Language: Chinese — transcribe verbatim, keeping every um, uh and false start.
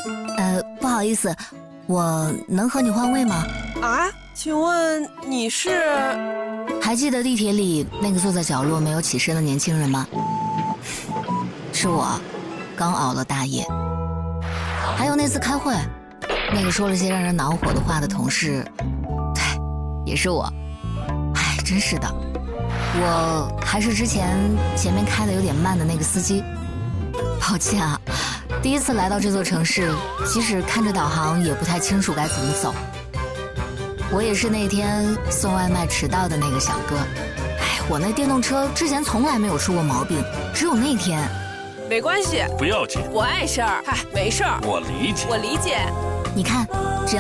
呃，不好意思，我能和你换位吗？ 啊，请问你是？ 还记得地铁里那个坐在角落没有起身的年轻人吗？是我，刚熬了大夜。还有那次开会，那个说了些让人恼火的话的同事，对，也是我。哎，真是的，我还是之前前面开的有点慢的那个司机。抱歉啊，第一次来到这座城市，即使看着导航也不太清楚该怎么走。我也是那天送外卖迟到的那个小哥。哎，我那电动车之前从来没有出过毛病，只有那天。 没关系， 不要紧， 我碍事儿。嗨，没事儿， 我理解， 我理解。 你看，